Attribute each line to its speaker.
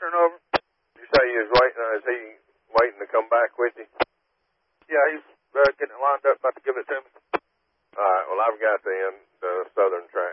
Speaker 1: turn over.
Speaker 2: Did you say he was waiting? Is he waiting to come back with you?
Speaker 1: Yeah, he's getting it lined up, about to give it to me.
Speaker 2: All right. Well, I've got the Southern track.